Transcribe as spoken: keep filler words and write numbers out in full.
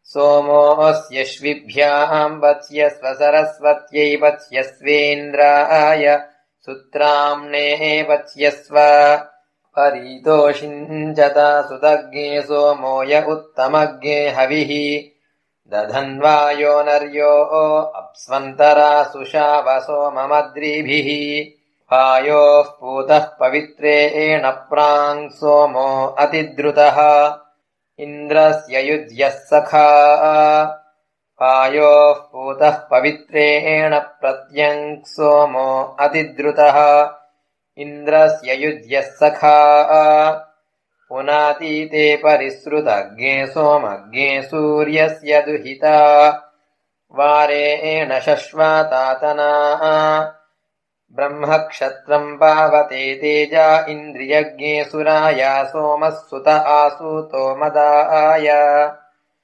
सोमोऽस्यश्विभ्याम् वत्स्यस्व सरस्वत्यै वत्स्यस्वेन्द्राय सुत्राम्णे वत्स्यस्व परीतोषिञ्चता सुदग्गे सोमो य उत्तमग्गे हविः दधन्वायो नर्यो अप्स्वन्तरा सुषाव सोममद्रिभिः पायोः पूतः पवित्रेण प्राङ् सोमो अतिद्रुतः इन्द्रस्य युज्यः सखा पायोः पूतः पवित्रेण प्रत्यङ् सोमो अतिद्रुतः इन्द्रस्य युज्यः सखा पुनातीते परिसृतज्ञे सोमज्ञे सूर्यस्य दुहिता वारेण शश्वातातना ब्रह्मक्षत्रम् पावते तेजा इन्द्रियज्ञे सुराया सोमः सुत आसूतो मदाय